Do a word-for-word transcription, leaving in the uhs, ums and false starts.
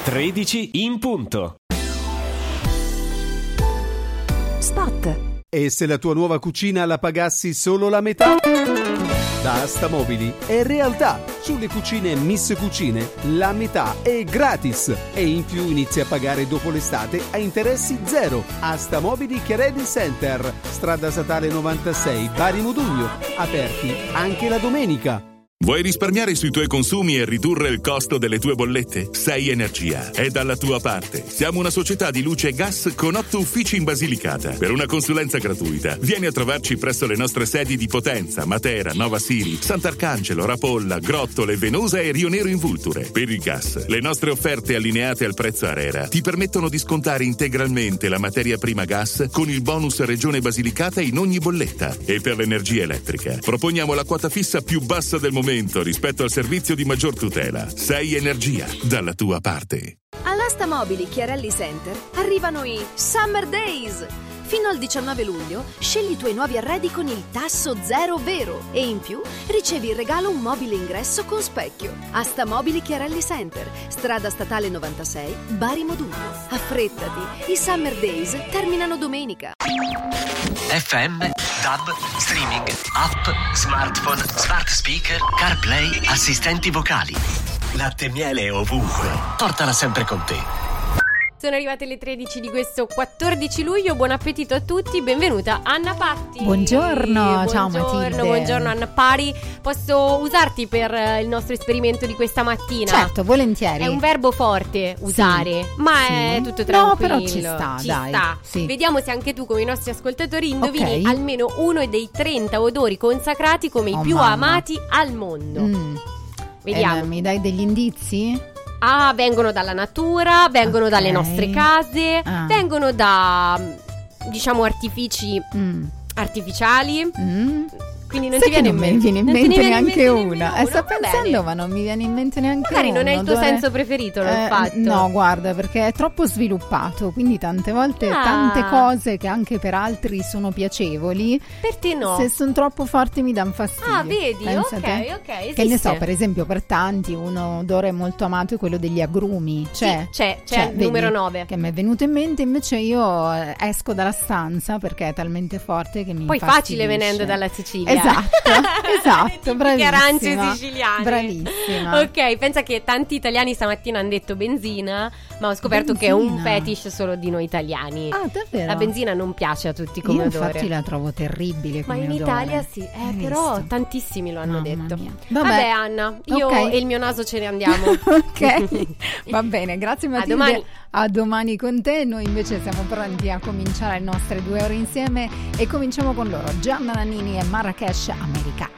tredici in punto. Spot. E se la tua nuova cucina la pagassi solo la metà? Da Asta Mobili è realtà. Sulle cucine Miss Cucine la metà è gratis e in più inizi a pagare dopo l'estate a interessi zero. Asta Mobili Chiarelli Center, strada statale novantasei, Bari Modugno, aperti anche la domenica. Vuoi risparmiare sui tuoi consumi e ridurre il costo delle tue bollette? sei Energia è dalla tua parte. Siamo una società di luce e gas con otto uffici in Basilicata. Per una consulenza gratuita, vieni a trovarci presso le nostre sedi di Potenza, Matera, Nova Siri, Sant'Arcangelo, Rapolla, Grottole, Venosa e Rio Nero in Vulture. Per il gas, le nostre offerte allineate al prezzo ARERA ti permettono di scontare integralmente la materia prima gas con il bonus Regione Basilicata in ogni bolletta. E per l'energia elettrica, proponiamo la quota fissa più bassa del momento rispetto al servizio di maggior tutela. sei Energia, dalla tua parte. All'Asta Mobili Chiarelli Center arrivano i Summer Days. Fino al diciannove luglio scegli i tuoi nuovi arredi con il tasso zero vero e in più ricevi in regalo un mobile ingresso con specchio. Asta Mobili Chiarelli Center, strada statale novantasei, Bari Modugno. Affrettati, i Summer Days terminano domenica. F M, D A B, streaming, app, smartphone, smart speaker, CarPlay, assistenti vocali. Latte miele ovunque. Portala sempre con te. Sono arrivate le tredici di questo quattordici luglio, buon appetito a tutti, benvenuta Anna Patti. Buongiorno, buongiorno ciao Matilde. Buongiorno Anna Pari, posso usarti per il nostro esperimento di questa mattina? Certo, volentieri. È un verbo forte, usare, sì, ma sì. È tutto tranquillo. No, però ci sta, ci dai. Sta. Sì. Vediamo se anche tu, come i nostri ascoltatori, indovini Okay. almeno uno dei trenta odori consacrati come Oh, i più mamma. amati al mondo. Mm. Vediamo. Eh, mi dai degli indizi? Ah, vengono dalla natura, vengono Ok. dalle nostre case, Ah. vengono da, diciamo, artifici Mm. artificiali. Mm. Quindi non Sai ti viene che in non mente? mi viene in Non ti mente viene in neanche mente una. nemmeno Eh, sto uno? Va pensando, bene. ma non mi viene in mente neanche Magari uno. non è il tuo Dove- senso preferito, l'ho Eh, fatto. No, guarda, perché è troppo sviluppato, quindi tante volte Ah. tante cose che anche per altri sono piacevoli, Per te no. se sono troppo forti mi danno fastidio. Ah, vedi? Pensa Ok, te. ok, Che ne esiste. so, per esempio, per tanti un odore molto amato è quello degli agrumi. C'è, Sì, c'è, c'è, C'è, il numero vedi? nove. Che mi è venuto in mente, invece io eh, esco dalla stanza perché è talmente forte che mi Poi infastidisce. facile venendo dalla Sicilia. Esatto, esatto, Le tipiche arance bravissima. siciliane. Bravissima. Ok, pensa che tanti italiani stamattina hanno detto benzina, ma ho scoperto che è un Benzina. fetish solo di noi italiani. Ah, davvero? La benzina non piace a tutti come Io odore. infatti la trovo terribile Ma come in odore. Italia sì, eh, Hai però visto? tantissimi lo hanno Mamma detto. mia. Vabbè. Vabbè. Anna, io Ok. e il mio naso ce ne andiamo. Ok, va bene, grazie Matilde. A domani. A domani con te. Noi invece siamo pronti a cominciare le nostre due ore insieme e cominciamo con loro, Gianna Nannini e Marrakesh America.